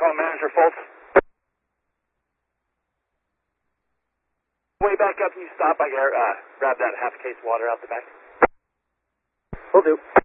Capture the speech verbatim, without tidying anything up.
call Manager Fultz. Way back up, can you stop? I gotta uh, grab that half case water out the back. Will do.